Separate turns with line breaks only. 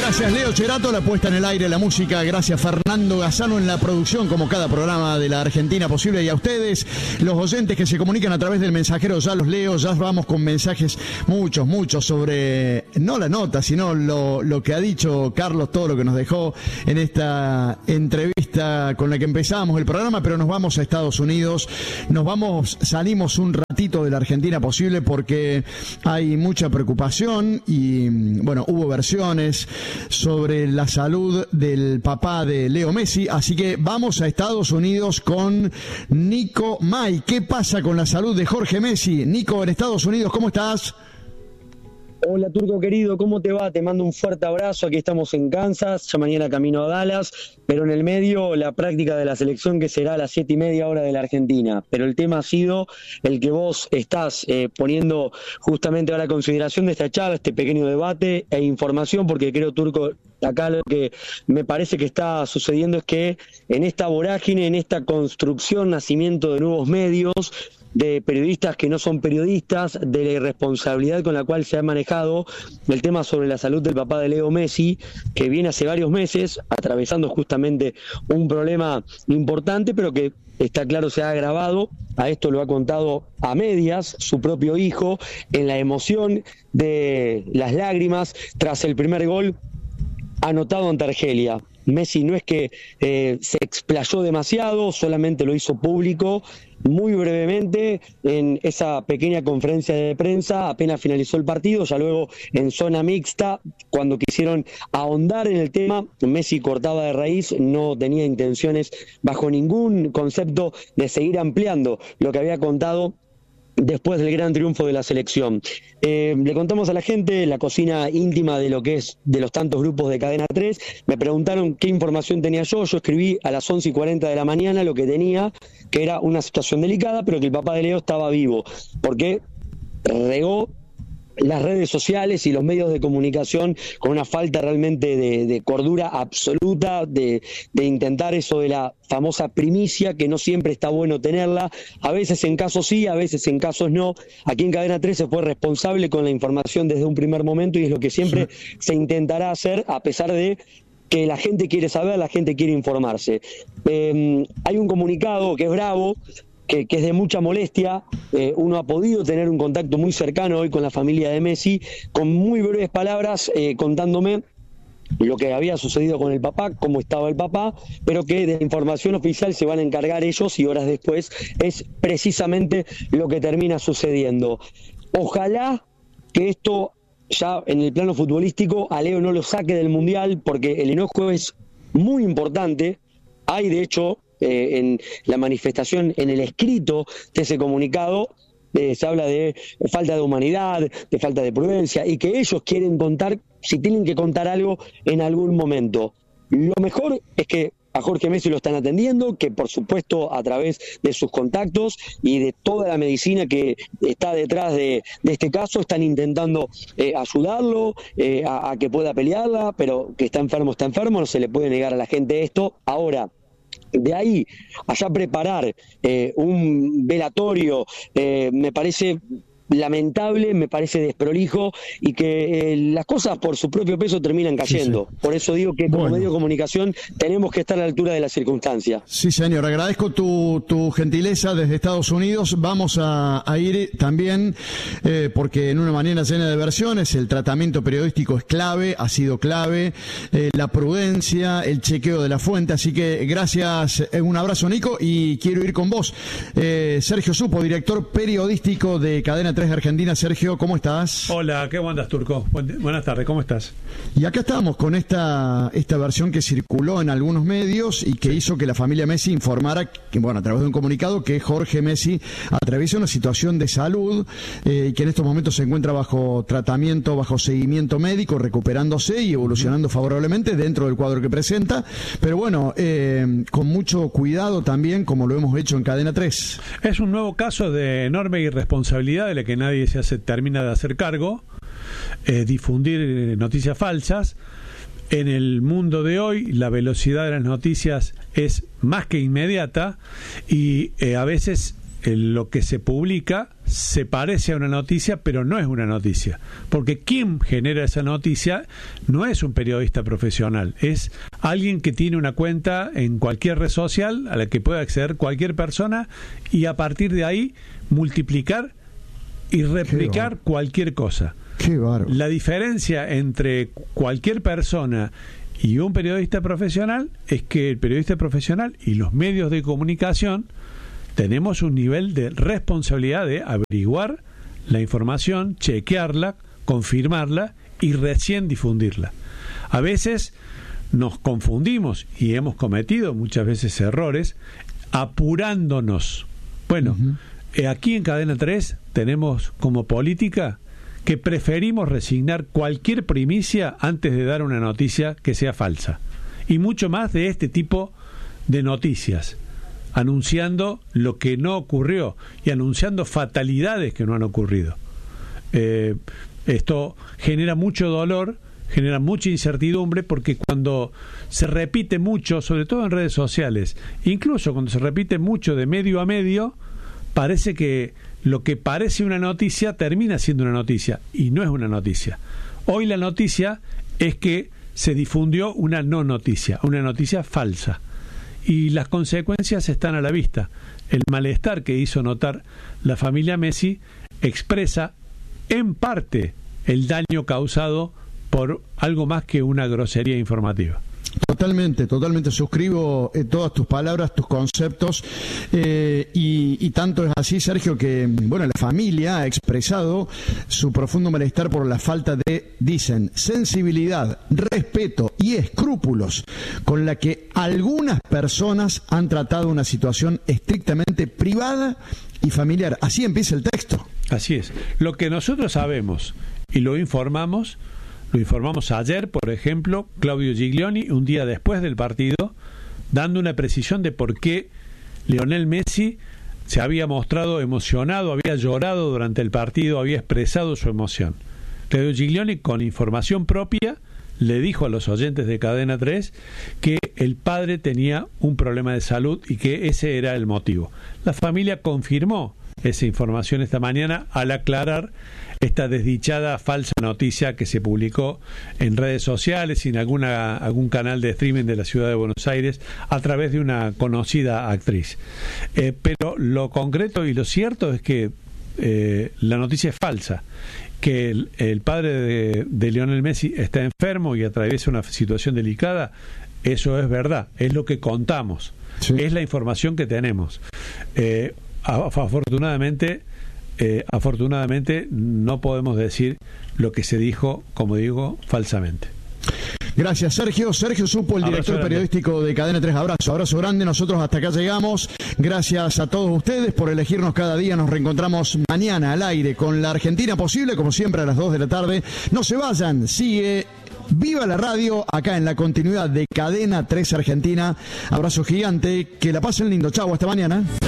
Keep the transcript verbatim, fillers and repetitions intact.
Gracias Leo Cherato, la puesta en el aire, la música. Gracias Fernando Gazzano en la producción, como cada programa de la Argentina Posible. Y a ustedes, los oyentes que se comunican a través del mensajero, ya los leo, ya vamos con mensajes, muchos, muchos, sobre, no la nota, sino lo, lo que ha dicho Carlos, todo lo que nos dejó en esta entrevista con la que empezamos el programa. Pero nos vamos a Estados Unidos, nos vamos, salimos un ratito de la Argentina Posible porque hay mucha preocupación y, bueno, hubo versiones sobre la salud del papá de Leo Messi, así que vamos a Estados Unidos con Nico May. ¿Qué pasa con la salud de Jorge Messi? Nico, en Estados Unidos, ¿cómo estás?
Hola Turco querido, ¿cómo te va? Te mando un fuerte abrazo, aquí estamos en Kansas, ya mañana camino a Dallas, pero en el medio la práctica de la selección que será a las siete y media hora de la Argentina. Pero el tema ha sido el que vos estás eh, poniendo justamente a la consideración de esta charla, este pequeño debate e información, porque creo, Turco, acá lo que me parece que está sucediendo es que en esta vorágine, en esta construcción, nacimiento de nuevos medios, de periodistas que no son periodistas, de la irresponsabilidad con la cual se ha manejado el tema sobre la salud del papá de Leo Messi, que viene hace varios meses atravesando justamente un problema importante, pero que está claro se ha agravado. A esto lo ha contado a medias su propio hijo, en la emoción de las lágrimas tras el primer gol anotado ante Argelia. Messi no es que eh, se explayó demasiado, solamente lo hizo público muy brevemente en esa pequeña conferencia de prensa apenas finalizó el partido. Ya luego en zona mixta, cuando quisieron ahondar en el tema, Messi cortaba de raíz, no tenía intenciones bajo ningún concepto de seguir ampliando lo que había contado después del gran triunfo de la selección. Eh, le contamos a la gente la cocina íntima de lo que es de los tantos grupos de Cadena tres. Me preguntaron qué información tenía yo. Yo escribí a las once y cuarenta de la mañana lo que tenía, que era una situación delicada, pero que el papá de Leo estaba vivo, porque regó las redes sociales y los medios de comunicación con una falta realmente de, de cordura absoluta, de, de intentar eso de la famosa primicia, que no siempre está bueno tenerla, a veces en casos sí, a veces en casos no. Aquí en Cadena tres se fue responsable con la información desde un primer momento y es lo que siempre sí se intentará hacer, a pesar de que la gente quiere saber, la gente quiere informarse. Eh, hay un comunicado que es bravo, Que, que es de mucha molestia. Eh, uno ha podido tener un contacto muy cercano hoy con la familia de Messi, con muy breves palabras eh, contándome lo que había sucedido con el papá, cómo estaba el papá, pero que de la información oficial se van a encargar ellos y horas después es precisamente lo que termina sucediendo. Ojalá que esto ya en el plano futbolístico a Leo no lo saque del Mundial, porque el enojo es muy importante. Hay de hecho Eh, en la manifestación, en el escrito de ese comunicado, eh, se habla de falta de humanidad, de falta de prudencia, y que ellos quieren contar, si tienen que contar algo en algún momento. Lo mejor es que a Jorge Messi lo están atendiendo, que por supuesto a través de sus contactos y de toda la medicina que está detrás de, de este caso, están intentando eh, ayudarlo eh, a, a que pueda pelearla, pero que está enfermo, está enfermo, no se le puede negar a la gente esto. Ahora, de ahí allá preparar eh, un velatorio, eh, me parece lamentable, me parece desprolijo y que eh, las cosas por su propio peso terminan cayendo. Sí, sí. Por eso digo que como bueno. medio de comunicación tenemos que estar a la altura de la circunstancia.
Sí, señor, agradezco tu, tu gentileza desde Estados Unidos. Vamos a, a ir también, eh, porque en una mañana llena de versiones, el tratamiento periodístico es clave, ha sido clave, eh, la prudencia, el chequeo de la fuente, así que gracias, eh, un abrazo Nico, y quiero ir con vos. Eh, Sergio Supo, director periodístico de Cadena tres de Argentina. Sergio, ¿cómo estás?
Hola, ¿qué andas, Turco? Buenas tardes, ¿cómo estás?
Y acá estamos con esta esta versión que circuló en algunos medios y que hizo que la familia Messi informara, que, bueno, a través de un comunicado, que Jorge Messi atraviesa una situación de salud eh, y que en estos momentos se encuentra bajo tratamiento, bajo seguimiento médico, recuperándose y evolucionando favorablemente dentro del cuadro que presenta, pero bueno, eh, con mucho cuidado también, como lo hemos hecho en Cadena tres.
Es un nuevo caso de enorme irresponsabilidad de la que nadie se hace, termina de hacer cargo, eh, difundir noticias falsas. En el mundo de hoy la velocidad de las noticias es más que inmediata y eh, a veces eh, lo que se publica se parece a una noticia, pero no es una noticia, porque quien genera esa noticia no es un periodista profesional, es alguien que tiene una cuenta en cualquier red social a la que puede acceder cualquier persona y a partir de ahí multiplicar y replicar cualquier cosa.
Qué bárbaro.
La diferencia entre cualquier persona y un periodista profesional es que el periodista profesional y los medios de comunicación tenemos un nivel de responsabilidad de averiguar la información, chequearla, confirmarla y recién difundirla. A veces nos confundimos y hemos cometido muchas veces errores apurándonos. Bueno, uh-huh. aquí en Cadena tres tenemos como política que preferimos resignar cualquier primicia antes de dar una noticia que sea falsa. Y mucho más de este tipo de noticias, anunciando lo que no ocurrió y anunciando fatalidades que no han ocurrido. Eh, esto genera mucho dolor, genera mucha incertidumbre, porque cuando se repite mucho, sobre todo en redes sociales, incluso cuando se repite mucho de medio a medio, parece que lo que parece una noticia termina siendo una noticia, y no es una noticia. Hoy la noticia es que se difundió una no noticia, una noticia falsa, y las consecuencias están a la vista. El malestar que hizo notar la familia Messi expresa en parte el daño causado por algo más que una grosería informativa.
Totalmente, totalmente suscribo eh, todas tus palabras, tus conceptos, eh, y, y tanto es así, Sergio, que bueno, la familia ha expresado su profundo malestar por la falta de, dicen, sensibilidad, respeto y escrúpulos con la que algunas personas han tratado una situación estrictamente privada y familiar. Así empieza el texto.
Así es. Lo que nosotros sabemos y lo informamos, lo informamos ayer, por ejemplo, Claudio Giglioni, un día después del partido, dando una precisión de por qué Lionel Messi se había mostrado emocionado, había llorado durante el partido, había expresado su emoción. Claudio Giglioni, con información propia, le dijo a los oyentes de Cadena tres que el padre tenía un problema de salud y que ese era el motivo. La familia confirmó esa información esta mañana al aclarar esta desdichada falsa noticia que se publicó en redes sociales y en alguna, algún canal de streaming de la ciudad de Buenos Aires a través de una conocida actriz. Eh, pero lo concreto y lo cierto es que eh, la noticia es falsa, que el, el padre de, de Lionel Messi está enfermo y atraviesa una situación delicada. Eso es verdad, es lo que contamos, sí. Es la información que tenemos. Eh, afortunadamente Eh, afortunadamente no podemos decir lo que se dijo, como digo, falsamente.
Gracias, Sergio. Sergio Supo, el
abrazo
director
grande.
periodístico de Cadena tres. Abrazo, abrazo grande. Nosotros hasta acá llegamos. Gracias a todos ustedes por elegirnos cada día. Nos reencontramos mañana al aire con La Argentina Posible, como siempre a las dos de la tarde. No se vayan, sigue Viva la Radio acá en la continuidad de Cadena tres Argentina. Abrazo gigante, que la pasen lindo. Chau, hasta mañana.